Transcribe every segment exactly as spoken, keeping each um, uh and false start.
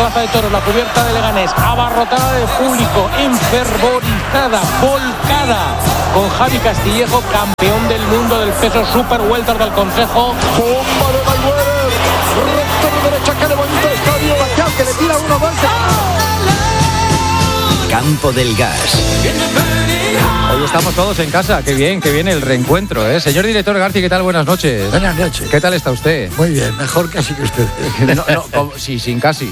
Plaza de Toros, la cubierta de Leganés, abarrotada de público, enfervorizada, volcada, con Javi Castillejo, campeón del mundo del peso super welter del Consejo. Bomba de Mayweather, recto de derecha que levanta el estadio, Bateau, que le tira uno más. Campo del Gas. Hoy estamos todos en casa, qué bien, qué bien el reencuentro, ¿eh? Señor director García, ¿qué tal? Buenas noches. Buenas noches. ¿Qué tal está usted? Muy bien, mejor casi que usted. No, no, como- sí, sin casi.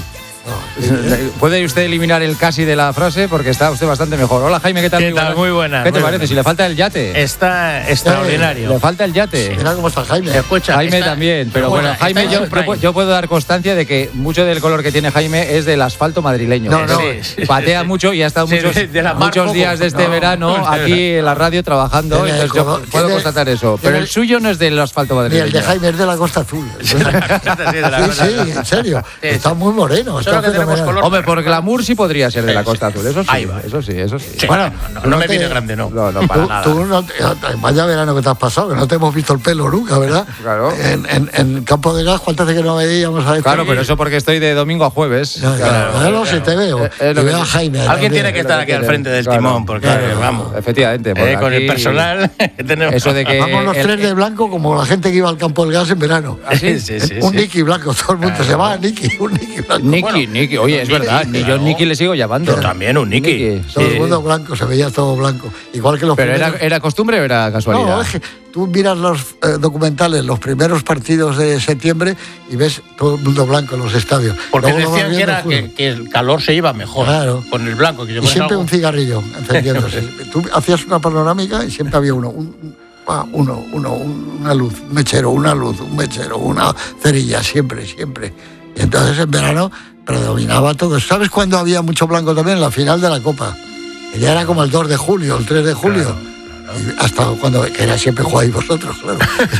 ¿Puede usted eliminar el casi de la frase? Porque está usted bastante mejor. Hola, Jaime, ¿qué tal? ¿Qué tal? Muy buenas. ¿Qué te muy parece? buenas. Si le falta el yate. Está extraordinario. Le falta el yate. Mira cómo está Jaime. Escucha, Jaime está- también, pero bueno, bueno, Jaime, está yo, en su prime. yo puedo dar constancia de que mucho del color que tiene Jaime es del asfalto madrileño. No, no. Sí, sí, Patea sí. mucho y ha estado Sí, muchos, de- de la mar muchos poco. días de este No, verano no, aquí en la radio trabajando, Tiene entonces yo color- puedo tiene- constatar eso. Pero tiene- el suyo no es del asfalto Ni madrileño. el de Jaime es de la Costa Azul. Sí, Sí, de la sí, cosa. en serio. Sí, Está sí. muy moreno. Está Solo que tenemos fenomenal. color. Hombre, por glamour sí podría ser de la Sí, Costa sí. Azul, eso sí, Ahí va. eso sí, eso sí. Sí, Bueno, no, no, tú no no me te- viene grande, no. No, no, para Tú, nada. tú no te- vaya verano que te has pasado, que no te hemos visto el pelo nunca, ¿verdad? Claro. En, en, en Campo de Gas, ¿cuánto hace que no veíamos a este? Claro, pero eso porque estoy de domingo a jueves. Ya, Claro. claro, claro, si te veo. Eh, es lo y que- veo a Jaime. Alguien también. tiene que estar aquí al frente del Claro, timón, porque claro. vamos. Efectivamente. porque Eh, con el aquí- personal que tenemos. Eso de que Vamos los el- tres de blanco como la gente que iba al Campo del Gas en verano. ¿Ah, sí? Sí, sí, un sí. Nicky blanco, todo el mundo se llamaba Nicky, un Nicky blanco. Nicky, Bueno, Nicky, oye, es verdad, ni yo claro. Nicky le sigo llamando. Yo también, un Nicky. Todo el Sí. mundo blanco, se veía todo blanco. Igual que los ¿Pero era, primeros- era costumbre o era casualidad? No, es que tú miras los eh, documentales, los primeros partidos de septiembre y ves todo el mundo blanco en los estadios. Porque Luego lo vas decían que, viendo era junio. que, que el calor se iba mejor Claro. con el blanco. Que se Y pone siempre algo- un cigarrillo encendiéndose. Tú hacías una panorámica y siempre había uno. Un, un- ah, uno, uno, un- una luz, un mechero, una luz, un mechero, una cerilla, siempre, siempre. Y entonces en verano predominaba todo. ¿Sabes cuándo había mucho blanco también? En la final de la Copa. Que ya era como el dos de julio, el tres de julio. Y hasta cuando, que era siempre jugáis vosotros, claro.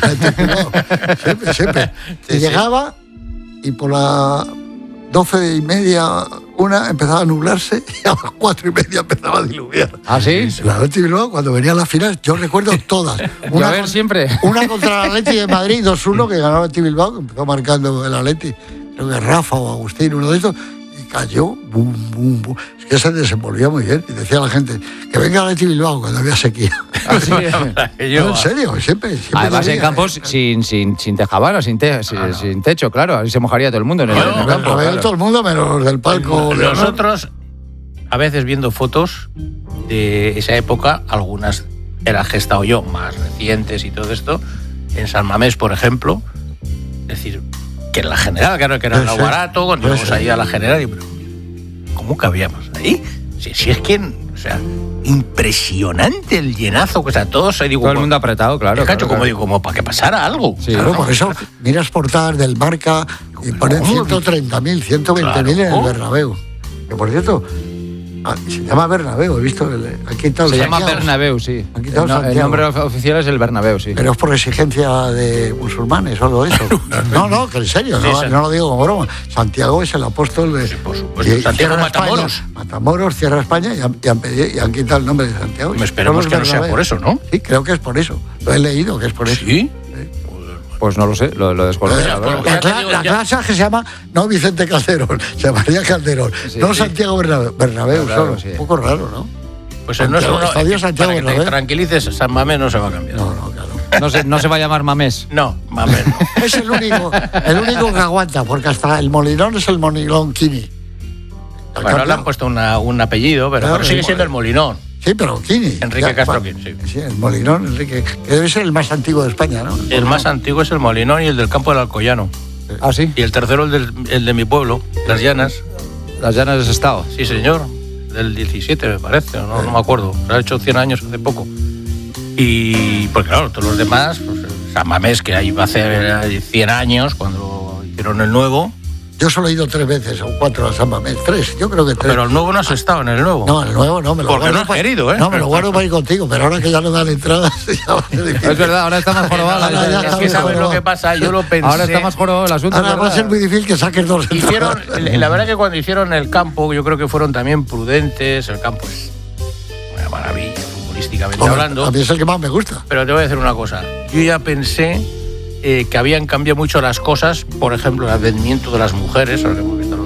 siempre, siempre. Sí, y sí. llegaba y por las doce y media, una, empezaba a nublarse y a las cuatro y media empezaba a diluviar. ¿Ah, sí? La Atleti Bilbao, cuando venía a la final, yo recuerdo todas. Llover con- siempre. Una contra el Atleti de Madrid, dos uno, que ganó el Atleti Bilbao, que empezó marcando el Atleti. Creo que Rafa o Agustín, uno de estos, y cayó, bum, bum, bum. Es que se desenvolvía muy bien. Y decía a la gente, que venga el Atleti Bilbao cuando había sequía. Ah, sí. Que yo- No, en serio, siempre. siempre Además, en tenía. campos sin, sin, sin tejabana, sin, te- sin, sin techo, claro. Ahí se mojaría todo el mundo en el, Yo- en el Bueno, campo. lo veía claro. todo el mundo, menos los del palco. de honor. Nosotros, a veces viendo fotos de esa época, algunas de las que he estado yo, más recientes y todo esto, en San Mamés, por ejemplo, es decir, que en la general, claro que era Sí, lo sí. barato, cuando Sí, íbamos sí. ahí a la general, y, pero, ¿cómo cabíamos ahí? Si, si es que, o sea, impresionante el llenazo, que o sea, todos ahí digo, Todo el mundo apretado, claro. cacho, claro, como claro. digo, como para que pasara algo. Sí. Claro, por eso miras portadas del Marca y ponen ¿Cómo? ciento treinta mil, ciento veinte mil en el Claro. Bernabéu. Que por cierto, ah, se llama Bernabéu, he visto, el, aquí está el Se llama Santiago. Bernabéu, sí. Han El, quitado no- el Santiago. nombre of- oficial es el Bernabéu, sí. Pero es por exigencia de musulmanes o algo de eso. No, no, que en serio, Sí, no, sí. no lo digo como broma. Santiago es el apóstol de. Sí, por supuesto. y- y Santiago cierra Matamoros. España. Matamoros, cierra España y han, y han pedido- y han quitado el nombre de Santiago. Me esperemos Solo que es no sea Bernabéu. por eso, ¿no? Sí, creo que es por eso. Lo he leído, que es por eso. Sí. Pues no lo sé, lo, lo desconozco. Ya, la verdad. pues, La, Ya te cla- digo, la ya- clase que se llama no Vicente Calderón, se llamaría Calderón, Sí, no sí. Santiago Bernabéu, Bernabéu Claro, solo. sí. Un poco raro, ¿no? Pues no es Santiago, uno, Estadio eh, Santiago para que te Bernabéu. tranquilices, San Mamés no se va a cambiar. No, no, claro. No se, no se va a llamar Mamés. No, Mamés no. Es el único, el único que aguanta, porque hasta el Molinón es el Molinón Kini. Ha Bueno, le cambiado. han puesto una, un apellido, pero, Claro, pero sigue el siendo el Molinón. Sí, pero Kini. Enrique Ya, Castro va- Quini, sí. Sí, el Molinón, Enrique, que debe ser el más antiguo de España, ¿no? El más antiguo es el Molinón y el del campo del Alcoyano. Ah, sí. Y el tercero el, del, el de mi pueblo, Las Llanas. Las llanas de Estado. Sí, señor. Del diecisiete, me parece, o no, no me acuerdo. Se ha hecho cien años hace poco. Y, pues claro, todos los demás, pues, San Mamés, que ahí va a hacer cien años, cuando hicieron el nuevo. Yo solo he ido tres veces o cuatro a San Mamés, tres, yo creo que tres. Pero el nuevo no has estado en el nuevo. No, el nuevo no, me lo Porque guardo no has pa- querido, ¿eh? No, me lo guardo para ir contigo, pero ahora que ya no dan entradas, ya va a ser difícil. Es verdad, ahora está más jorobado. Ahora la- ya es está que bien sabes lo jorobado. que pasa, yo lo pensé. Ahora está más jorobado el asunto. Ahora es va a verdad. ser muy difícil que saques dos Hicieron, entradas. la verdad que cuando hicieron el campo, yo creo que fueron también prudentes. El campo es una maravilla, futbolísticamente Hombre, hablando. a mí es el que más me gusta. Pero te voy a decir una cosa. Yo ya pensé eh, que habían cambiado mucho las cosas. Por ejemplo, el advenimiento de las mujeres, ahora que hemos visto lo de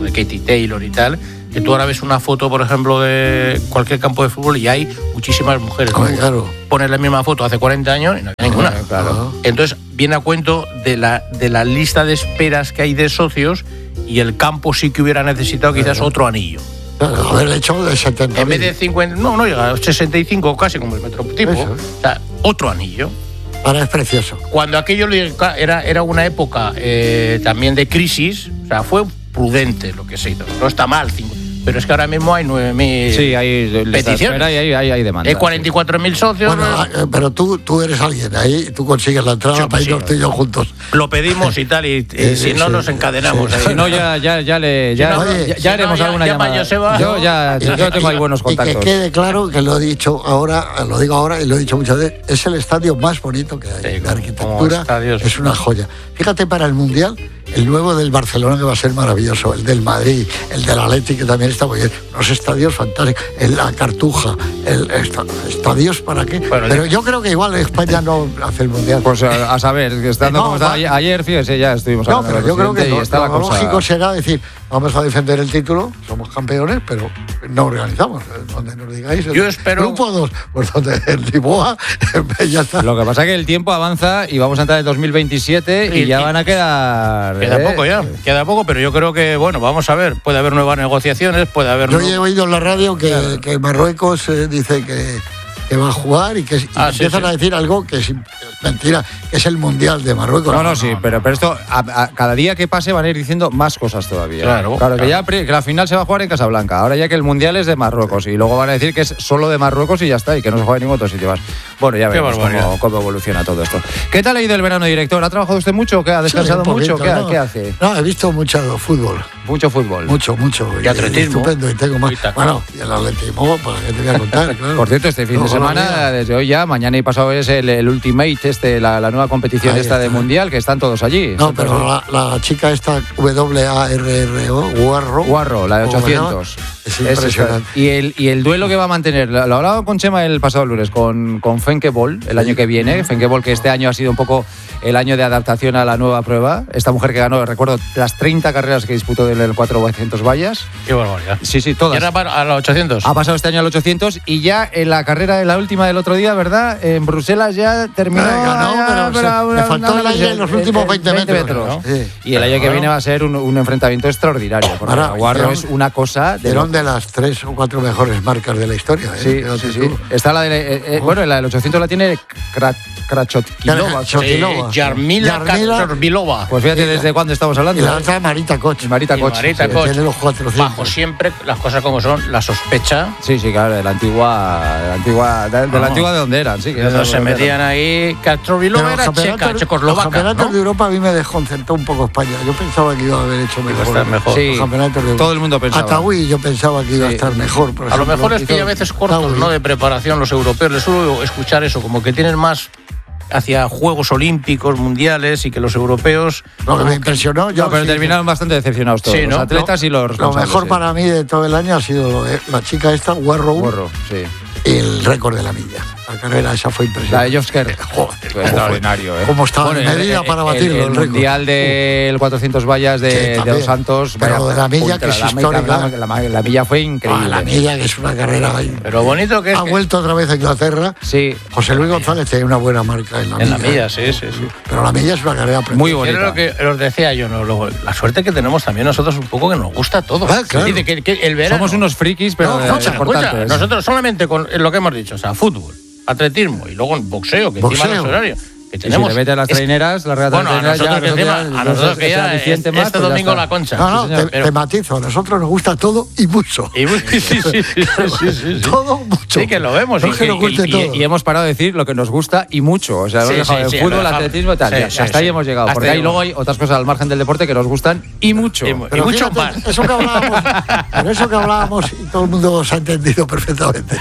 Katie Taylor y tal, que tú ahora ves una foto, por ejemplo, de cualquier campo de fútbol y hay muchísimas mujeres. Hombre, claro. Pones la misma foto hace cuarenta años y no hay ninguna. Eh, claro. Entonces, viene a cuento de la, de la lista de esperas que hay de socios y el campo sí que hubiera necesitado quizás Claro. otro anillo. Claro, haber hecho de setenta En vez de cincuenta, no, no llega a sesenta y cinco casi como el metrotipo. Eso. O sea, otro anillo. Ahora es precioso. Cuando aquello le- era, era una época eh, también de crisis, o sea, fue prudente lo que se hizo. No está mal, cinco, pero es que ahora mismo hay nueve mil Sí, hay lista de peticiones. espera y hay, hay, hay demanda. Hay cuarenta y cuatro mil socios. Bueno, ah, eh, pero tú, tú eres alguien ahí y tú consigues la entrada Sí, para sí. irnos tú y yo juntos. Lo pedimos y tal, y, y Sí, si no sí, nos encadenamos. sí. ahí. Si no, ya, ya, ya le. Ya, Si no, ya, oye, ya si no, haremos ya- alguna llama a llamada. Joseba. Yo ya Y- yo tengo ahí buenos Y contactos. que quede claro que lo he dicho ahora, lo digo ahora y lo he dicho muchas veces, es el estadio más bonito que hay. Sí, La como- arquitectura como estadios. es una joya. Fíjate para el Mundial, el nuevo del Barcelona que va a ser maravilloso, el del Madrid, el del Atleti que también está muy bien, unos estadios fantásticos, el la Cartuja, el esta- estadios para qué. Bueno, Pero el- yo creo que igual España no hace el Mundial. Pues a, a saber, que estando No, como estaba va- ayer, ayer, fíjese, ya estuvimos No, hablando pero con yo el creo que presidente y lo, está la lo cosa- lógico será decir, vamos a defender el título, somos campeones, pero no organizamos. Donde nos digáis, el Yo espero- grupo dos, pues donde el Lisboa, ya está. Lo que pasa es que el tiempo avanza y vamos a entrar en dos mil veintisiete y Sí, ya y- van a quedar. Queda ¿eh? poco ya, queda poco, pero yo creo que, bueno, vamos a ver, puede haber nuevas negociaciones, puede haber... Yo nu- he oído en la radio que, que Marruecos eh, dice que, que va a jugar y que y Ah, sí, empiezan sí. a decir algo que es mentira, que es el Mundial de Marruecos. No, no, sí, pero, pero esto, a, a- cada día que pase van a ir diciendo más cosas todavía. Claro, que claro. ya pri- que la final se va a jugar en Casablanca. Ahora ya que el Mundial es de Marruecos y luego van a decir que es solo de Marruecos y ya está, y que no se juega en ningún otro sitio más. Bueno, ya Qué veremos barbaridad. cómo, cómo evoluciona todo esto. ¿Qué tal ha ido el verano, director? ¿Ha trabajado usted mucho o qué? ¿Ha descansado Sí, un mucho? poquito, ¿Qué, ¿no? qué hace? No, he visto mucho fútbol. Mucho fútbol. Mucho, mucho. Y atletismo. Estupendo. Y tengo más. Y taco. Bueno, y el atletismo, ¿para qué te voy a contar? Claro. Por cierto, este fin de Luego la semana, liga. desde hoy ya, mañana y pasado es el, el Ultimate, este, la, la nueva competición Ahí esta de está. Mundial, que están todos allí. No, Están pero todos- la, la chica esta W A R R O, Guarro. Guarro, la de ¿cómo se llama? ochocientos. Es Esa impresionante. está. Y el, y el duelo que va a mantener, lo lo hablaba con Chema el pasado lunes, con, con Fenke Bol, el año que viene. Fenke Bol, que este año ha sido un poco el año de adaptación a la nueva prueba. Esta mujer que ganó, recuerdo, las treinta carreras que disputó del el cuatrocientos vallas. Qué barbaridad. Sí, sí, ¿Y todas. ahora para- a los ochocientos? Ha pasado este año al ochocientos y ya en la carrera, en la última del otro día, ¿verdad? En Bruselas ya terminó. Ah, ganó, ya, pero se- le faltó el aire en los últimos veinte metros, ¿no? Sí. Y el año que Claro. viene va a ser un, un enfrentamiento extraordinario. Porque Ahora, Guarro hicieron- es una cosa de Fueron de las tres o cuatro mejores marcas de la historia. ¿eh? Sí, Fíjate sí, tú. sí. Está la de, eh, eh, bueno, la del ochocientos la tiene Kra- Krachotkilova. Kra- Eh, Chotilova. Yarmila Yarmila. Kaczorbilova. Pues fíjate desde cuándo estamos Y hablando. la ¿eh? otra Marita Koch. Y Marita Y Koch. Marita sí. Koch. Tiene los cuatrocientos. Bajo siempre las cosas como son, la sospecha. Sí, sí, claro, de la antigua, de la antigua, de, de la Vamos. antigua de donde eran, sí. Que ya Cuando sabemos se dónde metían eran. ahí, Pero Kaczorbilova los era campeonatos- checa, Los checoslovaca, campeonatos ¿no? de Europa a mí me desconcertó un poco España. Yo pensaba que iba a haber hecho Iba a mejor. estar mejor. Sí, Los campeonatos de todo el mundo pensaba. Ataúí yo pensaba que iba a Sí. estar mejor. por A lo ejemplo. mejor es que hay Hizo a veces cortos, Ataúí. ¿no? De preparación los europeos. Les suelo escuchar eso, como que tienen más hacia Juegos Olímpicos, Mundiales y que los europeos... Lo que me impresionó, yo No, pero sí, terminaron bastante decepcionados todos, Sí, los ¿no? atletas y los Lo responsables. mejor sí. para mí de todo el año ha sido lo de la chica esta, Warrow, Gorro, sí. y el récord de la milla. La carrera esa fue La impresionante. de Jofsker. Joder, Fue extraordinario, ¿eh? Cómo estaba Bueno, en medida el- para el- batirlo, El, el récord. mundial del cuatrocientos vallas de, Sí, de también. Los Santos. Pero vaya, de la milla, que ultra, es la milla- histórica. La, la- la milla fue Ah, increíble. la milla, que es una carrera ahí. Pero bonito que es Ha que- vuelto otra vez a Inglaterra. Sí, José Luis González tiene una buena marca en la en milla. la milla, sí, sí, sí. Pero la milla es una carrera preciosa. muy Era bonita. lo que os decía yo, ¿no? Luego, la suerte que tenemos también nosotros un poco que nos gusta todo. Ah, claro. Dice que, que el verano... Somos unos frikis, pero No, eh, escucha, importantes. Escucha, nosotros solamente con lo que hemos dicho, o sea, fútbol, atletismo y luego boxeo, que encima Boxeo. no es horario. Que Y tenemos, si le metes las es- traineras, las regatas Bueno, a traineras, nosotros, ya, que encima, ya- a nosotros que ese ya aliciente este más, pues ya domingo está. la concha. No, no, Sí, te, señor, pero- te matizo. A nosotros nos gusta todo y mucho. y- sí, sí, sí, sí, sí, sí. Todo mucho. Sí, que lo vemos. No y es que nos y- guste y- todo. Y hemos parado de decir lo que nos gusta y mucho. O sea, hemos Sí, dejado sí, el sí, fútbol, lo dejamos. atletismo y tal. Sí, Ya, sí, hasta ahí sí. hemos llegado. Hasta Porque ahí hay, luego hay otras cosas al margen del deporte que nos gustan y mucho. Y mu- Pero mucho fíjate, más. Eso que hablábamos, pero eso que hablábamos y todo el mundo os ha entendido perfectamente.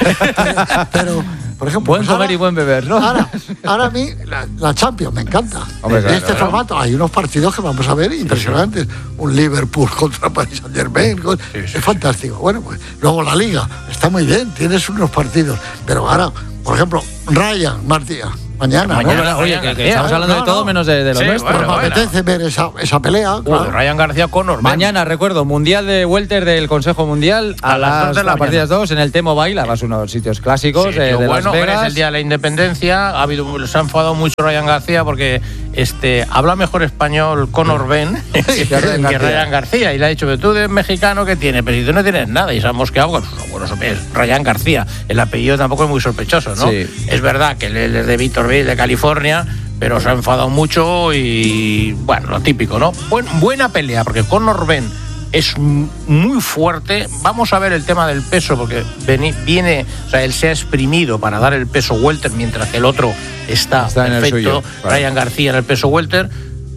Pero, por ejemplo, Buen pues comer ahora- y buen beber, ¿no? Ahora, ahora a mí la, la Champions me encanta. Hombre, de claro, este claro. formato hay unos partidos que vamos a ver impresionantes. Un Liverpool contra Paris Saint Germain. con- es fantástico. Bueno, pues luego la Liga está muy bien, tienes unos partidos. Pero ahora, por ejemplo, Ryan Martínez, Mañana, Mañana, ¿no? Oye, que, que estamos hablando no, de todo no. menos de, de lo Sí, nuestro. Pues bueno, me apetece ver esa, esa pelea. Uh, claro. Ryan García Conor. Mañana, recuerdo, Mundial de Welter del Consejo Mundial a, A las las dos de la a partir de las mañana. dos en el T-Mobile, además uno de los sitios clásicos Sí, de, lo de bueno, Las hombre, Vegas. es el día de la independencia. Ha habido, se ha enfadado mucho Ryan García porque este habla mejor español Conor Ben que Ryan García. Ryan García. Y le ha dicho, tú eres mexicano, ¿qué tienes? Pero si tú no tienes nada. Y se ha mosqueado con sus abuelos. Es Ryan García. El apellido tampoco es muy sospechoso, ¿no? Sí. Es verdad que él es de Victorville, de California, pero se ha enfadado mucho y, bueno, lo típico, ¿no? Buen, buena pelea, porque Conor Ben es muy fuerte. Vamos a ver el tema del peso, porque viene, o sea, él se ha exprimido para dar el peso welter, mientras que el otro está, Está en el perfecto. suyo, claro. Ryan García en el peso welter.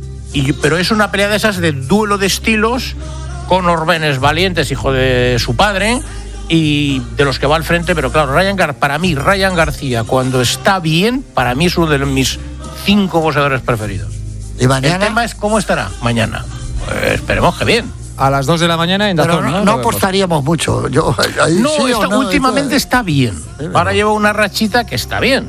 Y, pero es una pelea de esas de duelo de estilos. Conor Ben es valiente, es hijo de su padre y de los que va al frente, pero claro, Ryan Gar para mí, Ryan García, cuando está bien, para mí es uno de mis cinco boxeadores preferidos. Y mañana. El tema es cómo estará mañana. Pues esperemos que bien. A las dos de la mañana en Pero Dazón, no, ¿no? no Lo vemos. apostaríamos mucho. Yo, ahí No, sí o está- no, últimamente esto- está bien. Sí, Ahora ¿no? lleva una rachita que está bien,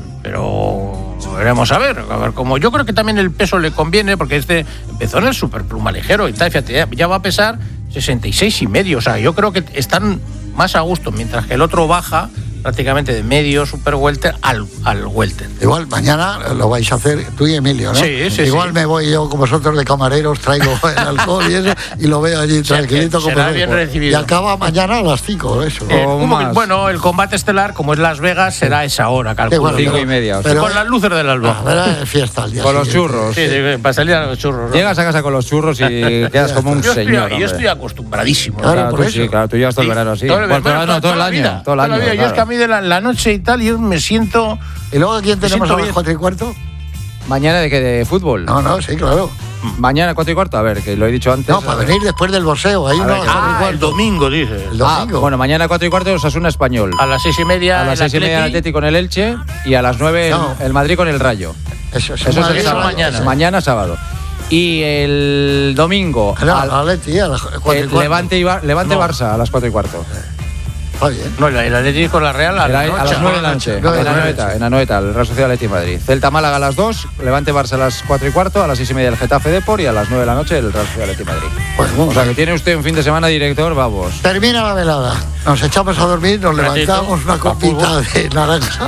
pero veremos a ver. A ver cómo. Yo creo que también el peso le conviene, porque este empezó en el superpluma ligero y tal. Fíjate, ya, ya va a pesar sesenta y seis y medio. O sea, yo creo que están más a gusto, mientras que el otro baja prácticamente de medio super welter al, al welter. Igual mañana lo vais a hacer tú y Emilio, ¿no? Sí, sí, Igual sí. me voy yo con vosotros de camareros, traigo el alcohol y eso, y lo veo allí sea, tranquilito. que como será loco. bien recibido. Y acaba mañana a las cinco, eso. Eh, O un más. poquito- bueno, el combate estelar, como es Las Vegas, será a esa hora, calculo. bueno, Cinco pero- y media, o sea. pero- Con las luces del alba. Ah, verá, es fiesta al día Con los siguiente. churros. Sí, sí, para salir a los churros, ¿no? Llegas a casa con los churros y quedas como un Yo estoy, señor. yo hombre. estoy acostumbradísimo. Claro, Claro, por tú eso. sí, claro, tú llevas todo el Sí, verano así. todo el- Bueno, todo, bueno, no, todo el la año. vida, Todo el toda la año. vida. Yo es que a mí de la, la noche y tal, yo me siento. ¿Y luego quién Me tenemos siento a las bien. cuatro y cuarto? Mañana de qué, de fútbol. No, no, sí, claro. Mañana cuatro y cuarto, a ver, que lo he dicho antes. No, para venir después del boxeo. Ahí A no, ver, a las cuatro y Ah, el cuarto. domingo, dice. El Ah, domingo. bueno, mañana cuatro y cuarto Osasuna Español. A las seis y media. A las el seis y media el Atleti. Atleti con el Elche y a las nueve No. el, el Madrid con el Rayo. Eso, Eso es el eso sábado. mañana. Mañana sábado. Y el domingo No, al- al Atleti, a las cuatro y el cuarto. Levante, y Bar- Levante No. Barça a las cuatro y cuarto. Está bien. No, el el Atleti con la Real a, Era la a noche. las nueve de la noche, Nueve de en la Anoeta, noche. en Anoeta, el Real Sociedad Atleti Madrid. Celta Málaga a las dos, Levante Barça a las cuatro y cuarto, a las seis y media el Getafe Depor y a las nueve de la noche el Real Sociedad Atleti Madrid. Pues O bueno, sea que tiene usted un fin de semana director, vamos. termina la velada. Nos echamos a dormir, nos Ratito, levantamos una a copita fútbol. de naranja.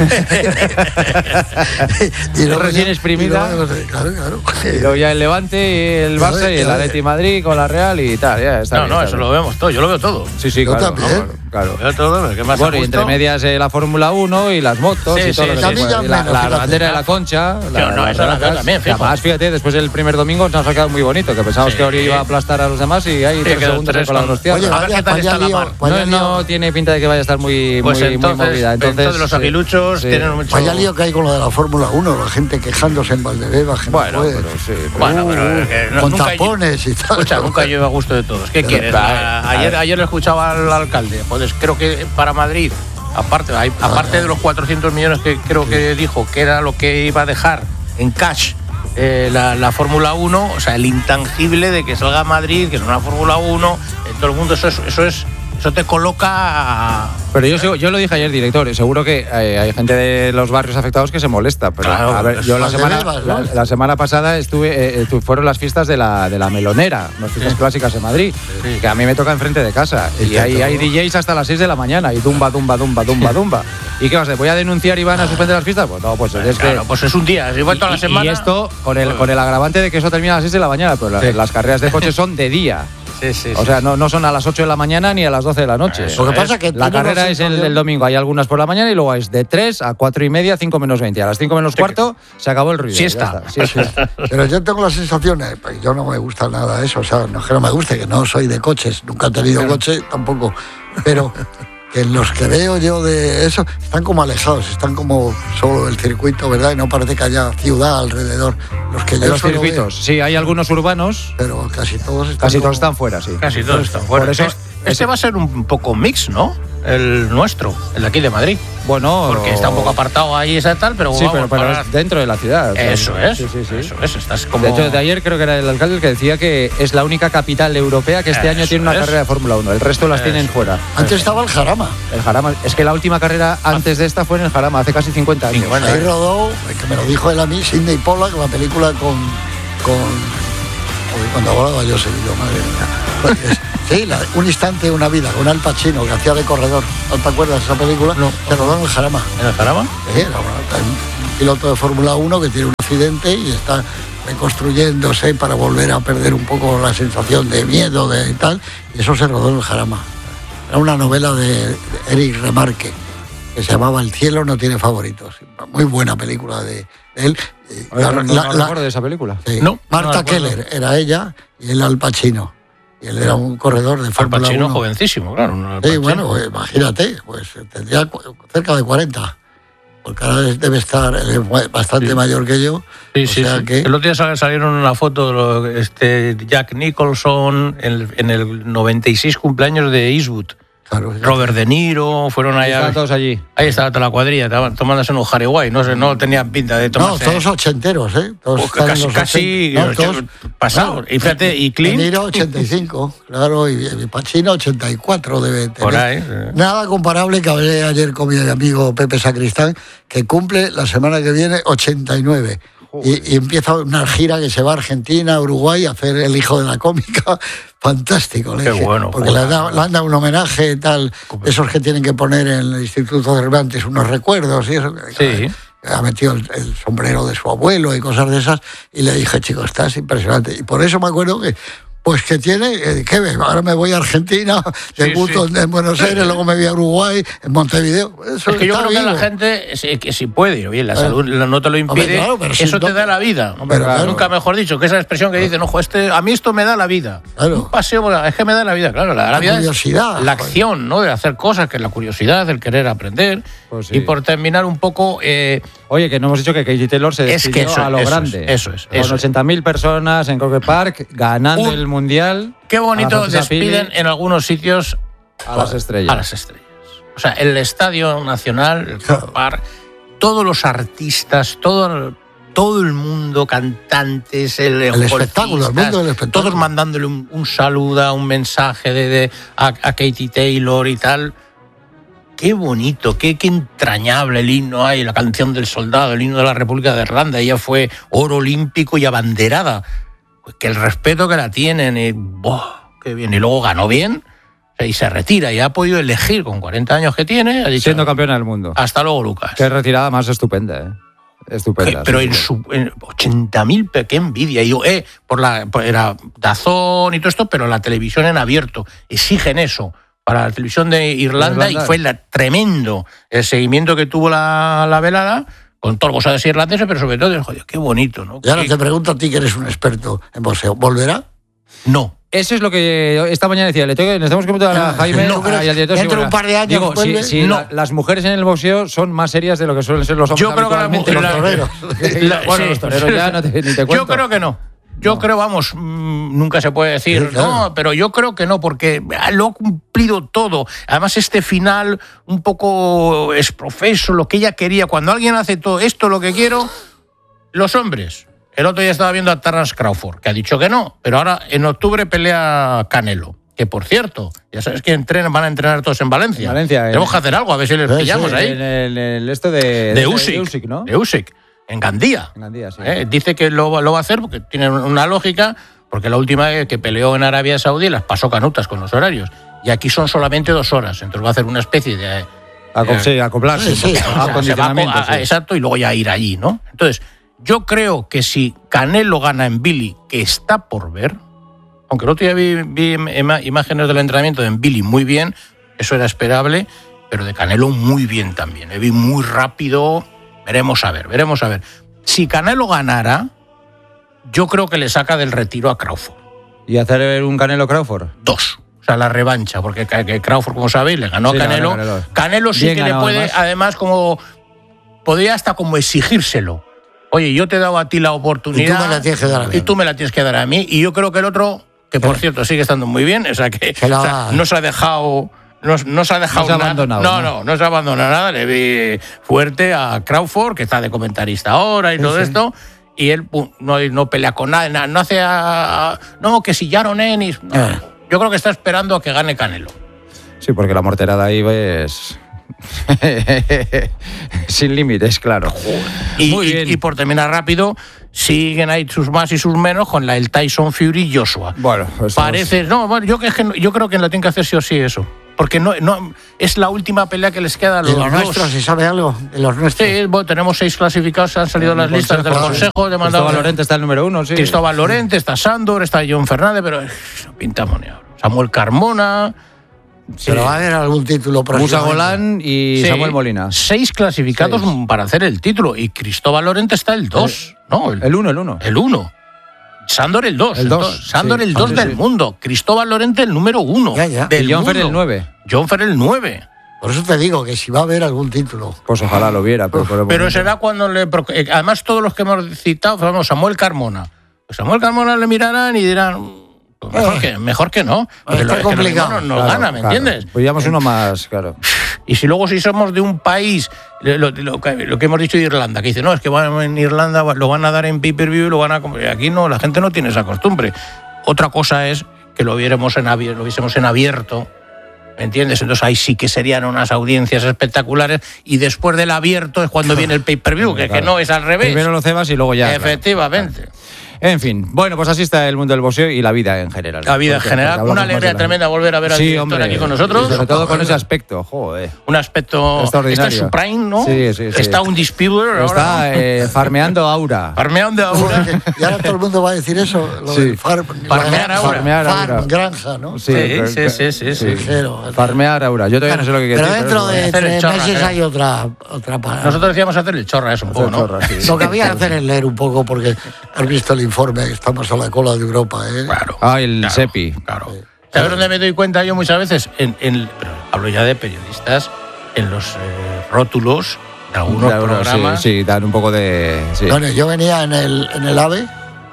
y luego Recién ya- exprimida. y luego- claro, claro. Y luego ya el Levante y el Ya Barça ves, y el ya ves. Atleti Madrid con la Real y tal, ya está No, bien, no, está eso bien. lo vemos todo. Yo lo veo todo. Sí, sí, Yo claro. también. no, claro. Lo veo todo, pero ¿qué más Bueno, a y gusto? entre medias eh, la Fórmula uno y las motos Sí, y todo sí, lo que sí, se sí. puede. A mí Y ya la, menos, la fíjate. bandera de la Concha. no, eso las la- reglas. también, Que fijo. además, fíjate, después del primer domingo nos ha sacado muy bonito, que pensábamos Sí. que Ori iba a aplastar a los demás y hay Sí, tres quedó segundos tres con las con- hostias. Oye, A ver vaya, qué tal vaya está la lío, mar. vaya no, no lío. tiene pinta de que vaya a estar muy, Pues muy, entonces, muy movida. Entonces, entonces los sí, aguiluchos sí. tienen mucho. Vaya lío que hay con lo de la Fórmula uno, la gente quejándose en Valdebebas, que Bueno, no puede. pero sí. pero- Bueno, pero es que no- con nunca- tapones y tal. Escucha, nunca lleva a gusto de todos. ¿Qué Pero, quieres? claro, A- claro. ayer, ayer le escuchaba al alcalde. Pues creo que para Madrid, aparte, hay- aparte de los cuatrocientos millones que creo que dijo que era lo que iba a dejar en cash eh, la, la Fórmula uno, o sea, el intangible de que salga a Madrid, que es una Fórmula uno, en todo el mundo, eso es, eso es, eso te coloca. Pero yo, sigo- yo lo dije ayer, director, y seguro que eh, hay gente de los barrios afectados que se molesta. Pero, Claro, a ver, yo la las de semana, Bebas, la, ¿no? la semana pasada estuve, eh, eh, tu- fueron las fiestas de la, de la Melonera, las fiestas clásicas en Madrid, Sí. que a mí me toca enfrente de casa. Y Y hay, tanto. hay D Js hasta las seis de la mañana, y dumba, dumba, dumba, dumba, dumba. ¿Y qué vas a hacer? ¿Voy a denunciar y van a suspender las fiestas? Pues no, pues es que... Claro, pues es un día, si voy toda la Y- semana. Y esto con el, con el agravante de que eso termina a las seis de la mañana, pero la- Sí. las carreras de coche son de día. Sí, sí, O sí. sea, no, no son a las ocho de la mañana ni a las doce de la noche. Eso Lo que pasa es que La tiene carrera una es el, sensación- el domingo, hay algunas por la mañana y luego es de tres a cuatro y media, cinco menos veinte. A las cinco menos cuarto se acabó el ruido. Siesta. Ya está, siesta. Pero yo tengo la sensación, eh, pues yo no me gusta nada eso, o sea, no es que no me guste, que no soy de coches, nunca he tenido coche tampoco, pero que los que veo yo de eso están como alejados, están como solo del circuito, ¿verdad? Y no parece que haya ciudad alrededor. Los que De yo los suelo ver, circuitos. Sí, hay algunos urbanos, pero casi todos están casi como- todos están fuera, sí. Casi todos están fuera. Por eso- Es- este va a ser un poco mix, ¿no? el nuestro, el de aquí de Madrid. Bueno, porque está un poco apartado ahí esa tal, pero sí, vamos, pero, pero para... es dentro de la ciudad. Eso es, sí, sí, sí. eso es. Estás como... De hecho, de ayer creo que era el alcalde el que decía que es la única capital europea que este Eso año tiene una es. carrera de Fórmula uno. El resto las Eso. tienen fuera. Antes estaba el Jarama. El Jarama. Es que la última carrera antes de esta fue en el Jarama, hace casi cincuenta años. Sí, bueno, Ahí rodó, que me lo dijo él a mí, Sidney Pollack, la película con... con Uy, cuando hablaba yo seguido, madre mía. Pues, sí, la, un instante, una vida, con Al Pacino, que hacía de corredor. ¿No te acuerdas de esa película? No. Se rodó en el Jarama. ¿En el Jarama? Sí, era un piloto de Fórmula uno que tiene un accidente y está reconstruyéndose para volver a perder un poco la sensación de miedo de y tal, y eso se rodó en el Jarama. Era una novela de Eric Remarque que se llamaba El cielo no tiene favoritos. Muy buena película de, de él. Oye, no, no, no recuerdo de esa película. Sí. No, Marta no Keller era ella y él Al Pacino. Y él era un corredor de Al Fórmula Pacino uno. jovencísimo, claro. un Al Sí, Pacino. bueno, pues, imagínate, pues tendría cu- cerca de cuarenta. Porque ahora debe estar eh, bastante Sí. mayor que yo. Sí, o sí, sea sí. que... El otro día sal- salieron una foto lo- este, Jack Nicholson en el, en el noventa y seis cumpleaños de Eastwood. Claro, Robert De Niro, fueron allá. Estaban todos allí. Ahí estaba toda la cuadrilla, estaban tomándose unos Jariguay, no sé, no tenían pinta de no, tomarse. todos ochenteros, ¿eh? Todos Oh, están en casi, los casi ochenta. No, todos- pasado. claro. Y fíjate, y Clint. De Niro ochenta y cinco, claro, y, y Pacino ochenta y cuatro debe tener. Por ahí, sí. Nada comparable, que hablé ayer con mi amigo Pepe Sacristán, que cumple la semana que viene ochenta y nueve. Y, y empieza una gira que se va a Argentina, a Uruguay, a hacer El hijo de la cómica. Fantástico, le Qué dije, bueno, porque joder. le, da- le han dado un homenaje tal, esos que tienen que poner en el Instituto Cervantes unos recuerdos y eso. Sí. Ha metido el, el sombrero de su abuelo y cosas de esas, y le dije, chico, estás impresionante. Y por eso me acuerdo que, pues que tiene, eh, ¿qué ves? Ahora me voy a Argentina, debuto sí. en Buenos Aires, luego me voy a Uruguay, en Montevideo. Eso Es que yo está creo que vivo. la gente, es- que si puede, oye, la Claro. salud no te lo impide, Hombre, claro, pero si eso no- te da la vida. Hombre, claro. Nunca mejor dicho, que esa expresión que dice, no, jo, este, a mí esto me da la vida. Claro. Un paseo, por la- es que me da la vida, claro. La, la La vida es curiosidad, la joder. acción, ¿no? De hacer cosas, que es la curiosidad, el querer aprender. Pues sí. Y por terminar un poco, eh, Oye, que no hemos dicho que Katie Taylor se Es que despidió eso- a lo eso es, grande. eso es, Con eso es. ochenta mil personas en Croke Park, ganando Un- el Mundial. qué a la bonito francesa despiden Pili, en algunos sitios a las estrellas. a las estrellas. O sea, el Estadio Nacional, el Claro. Croke Park, todos los artistas, todo, todo el mundo, cantantes, el, El espectáculo, el mundo del espectáculo. todos mandándole un, un saludo, un mensaje de, de- a, a Katie Taylor y tal. Qué bonito, qué, qué entrañable el himno hay, la canción del soldado, el himno de la República de Irlanda. Ella fue oro olímpico y abanderada. Pues que el respeto que la tienen, y, ¡buah! Qué bien. Y luego ganó bien y se retira y ha podido elegir con cuarenta años que tiene. Ha dicho, Siendo campeona del mundo. hasta luego, Lucas. Qué retirada más estupenda, ¿eh? Estupenda. Pero sí, en sí. su en ochenta mil, qué envidia. Y yo, eh, por la, por- era Dazón y todo esto, pero la televisión en abierto. Exigen eso para la televisión de Irlanda, Irlanda. y fue la, tremendo el seguimiento que tuvo la, la velada, con todos los gozados irlandeses, pero sobre todo, joder, qué bonito, ¿no? Y ahora Qué- te pregunto a ti, que eres un experto en boxeo, ¿volverá? No. Eso es lo que esta mañana decía. Le, tengo, le estamos comentando a Jaime No, pero y al director. dentro sí, de un par de años Digo, si, vuelve. si No. la- las mujeres en el boxeo son más serias de lo que suelen ser los hombres. Yo creo que las habitualmente. mujeres- Los toreros. La- bueno, sí. los toreros ya no te, ni te cuento. Yo creo que no. Yo No. creo, vamos, mm, nunca se puede decir, Sí, claro. no, pero yo creo que no, porque lo ha cumplido todo. Además, este final un poco exprofeso, lo que ella quería. Cuando alguien hace todo esto, lo que quiero, los hombres. El otro día estaba viendo a Terence Crawford, que ha dicho que no, pero ahora en octubre pelea Canelo. Que por cierto, ya sabes que entrenan, van a entrenar todos en Valencia. En Valencia, Tenemos eh. que hacer algo, a ver si les Sí, pillamos sí, ahí. En el, el esto de, De Usyk, de Usyk, ¿no? De Usyk, en Gandía. En Gandía, sí. Eh, Dice que lo, lo va a hacer porque tiene una lógica, porque la última vez que peleó en Arabia Saudí las pasó canutas con los horarios. Y aquí son solamente dos horas, entonces va a hacer una especie de... Aco- sí, acoplarse. Sí, sí. un poco, o sea, se va a- acondicionamiento, a- sí. exacto, y luego ya ir allí, ¿no? Entonces, yo creo que si Canelo gana en Billy, que está por ver, aunque el otro día vi, vi ima- imágenes del entrenamiento de Billy muy bien, eso era esperable, pero de Canelo muy bien también. Le vi muy rápido, veremos a ver, veremos a ver. Si Canelo ganara, yo creo que le saca del retiro a Crawford. Y hacer un Canelo Crawford. Dos. O sea, la revancha, porque Ca- que Crawford, como sabéis, le ganó Sí, a le ganó Canelo. a Canelo. Canelo sí Bien que le ganado, puede, además. además, como podría hasta como exigírselo. Oye, yo te he dado a ti la oportunidad. Y tú me la tienes que dar a mí. Y tú me la tienes que dar a mí. Y yo creo que el otro, que por cierto sigue estando muy bien, o sea que Se la o sea, va. no se ha dejado no, no se ha dejado No se ha nada. abandonado, No, ¿no? no, no se ha abandonado nada. Le vi fuerte a Crawford, que está de comentarista ahora y Sí, todo sí. esto. Y él pum, no, no pelea con nada, no hace. A, no, que si Yaron Ennis. No. Eh. Yo creo que está esperando a que gane Canelo. Sí, porque la morterada ahí es... sin límites, claro. Y, Muy y- bien. y por terminar rápido, siguen ahí sus más y sus menos con la, el Tyson Fury Joshua. Bueno, pues Parece. No, bueno, yo, que es que no- yo creo que lo tienen que hacer sí o sí eso. Porque no, no es la última pelea que les queda a De los los dos. nuestros, ¿se sabe algo? De los nuestros. Sí, bueno, tenemos seis clasificados, han salido las listas del Consejo de Cristóbal mandados. Lorente está el número uno, sí. Cristóbal Lorente, está Sándor, está John Fernández, pero eh, no pintamos ni ahora. Samuel Carmona. Pero eh, va a haber algún título Musa próximamente. Golán y sí, Samuel Molina. Seis clasificados Seis. para hacer el título. Y Cristóbal Lorente está el dos. No, el, El uno, el uno. el uno. Sándor el dos. El dos, Sándor sí. el dos Sí, del sí. mundo. Cristóbal Lorente el número uno. Ya, ya. Del Y John mundo. Fer el nueve. John Fer el nueve. Por eso te digo que si va a haber algún título. Pues ojalá lo viera. Pero, por el Pero momento- será cuando le. porque, eh, Además, todos los que hemos citado, vamos, Samuel Carmona. Pues Samuel Carmona le mirarán y dirán. Pues mejor, Eh. que, mejor que no. Porque Está lo- es que lo complicado. mismo no nos Claro, gana, ¿me claro. entiendes? Pues llevamos uno más, claro. Y si luego si somos de un país, lo, lo- lo que, lo que hemos dicho de Irlanda, que dice, no, es que van, en Irlanda lo van a dar en pay-per-view y lo van a... comer. Aquí no, la gente no tiene esa costumbre. Otra cosa es que lo viéramos en abier- lo viésemos en abierto, ¿me entiendes? Entonces ahí sí que serían unas audiencias espectaculares y después del abierto es cuando viene el pay-per-view, que, que Claro. no es al revés. Primero lo cebas y luego ya. claro. Efectivamente. En fin, bueno, pues así está el mundo del boxeo y la vida en general. La vida en Porque- general, porque hablamos una más de alegría la- tremenda volver a ver al Sí, director hombre, aquí con nosotros. y sobre todo con ese aspecto, joder. Un aspecto... Extraordinario. Está en su prime, ¿no? Sí, sí, sí. Está un disputer ahora. Está eh, farmeando aura. Farmeando ahora. Y ahora todo el mundo va a decir eso. Lo Sí. del farm, Farmear la- ahora. Farmear farm, ahora. granja, ¿no? Sí, sí, sí, sí, sí. Ligero. Farmear aura. Yo todavía no sé lo que quiere Pero decir. dentro de hacer el tres chorra, meses creo. hay otra, otra palabra. Nosotros decíamos hacer el chorra eso un poco, ¿no? Chorra, sí. Lo que había que hacer es leer un poco, porque has visto el informe, que estamos a la cola de Europa, ¿eh? Claro. Ah, el claro, SEPI. Claro. ¿Sabes dónde me doy cuenta yo muchas veces? En, en- pero hablo ya de periodistas, en los eh, rótulos de algunos Claro, programas. Sí, sí, dan un poco de. Sí. Bueno, yo venía en el, en el AVE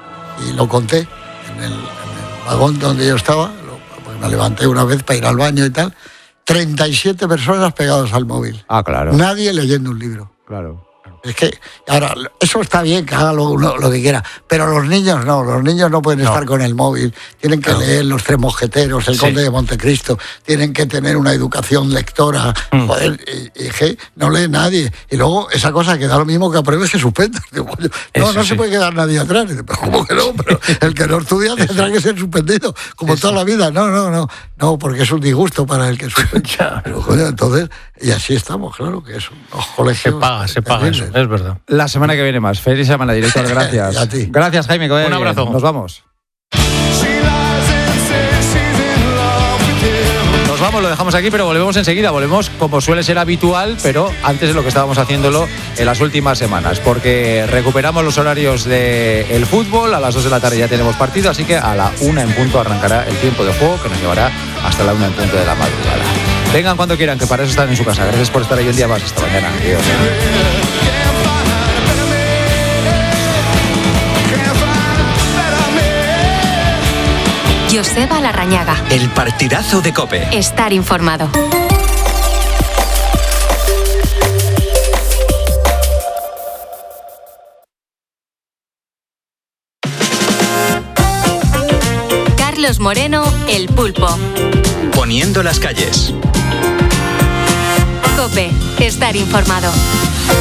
y lo conté, en el, en el vagón donde yo estaba, lo- pues me levanté una vez para ir al baño y tal, treinta y siete personas pegadas al móvil. Ah, claro. Nadie leyendo un libro. Claro. Es que, ahora, eso está bien, que haga lo, lo- lo que quiera, pero los niños no, los niños no pueden No. estar con el móvil, tienen que leer Los Tres Mosqueteros, El Sí. Conde de Montecristo, tienen que tener una educación lectora, Mm. joder, y, y que no lee nadie. Y luego esa cosa que da lo mismo que apruebes que suspendas. Digo, coño, no, Eso no sí. se puede quedar nadie atrás. Y dice, pero ¿cómo que no? Pero el que no estudia tendrá que ser suspendido, como toda la vida. No, no, no, no, porque es un disgusto para el que suspende. Ya. Pero, coño, entonces, y así estamos, claro, que es unos colegios. Se paga, se paga eso, terribles. es verdad. La semana que viene más. Feliz semana, director. Gracias. Y a ti. Gracias, Jaime. Que vaya Un bien. abrazo. Nos vamos. Nos vamos, lo dejamos aquí, pero volvemos enseguida. Volvemos como suele ser habitual, pero antes de lo que estábamos haciéndolo en las últimas semanas, porque recuperamos los horarios del fútbol. A las dos de la tarde ya tenemos partido, así que a la una en punto arrancará el tiempo de juego, que nos llevará hasta la una en punto de la madrugada. Vengan cuando quieran, que para eso están en su casa. Gracias por estar ahí un día más. Hasta mañana. Adiós. Joseba Larrañaga. El partidazo de COPE. Estar informado. Carlos Moreno, El Pulpo. Poniendo las calles. COPE. Estar informado.